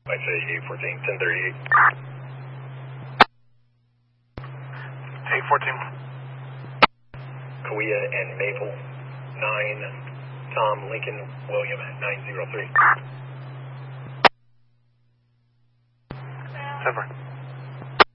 I say 814, 1038. 814. Kawia and Maple, 9, Tom, Lincoln, William, 903. 7.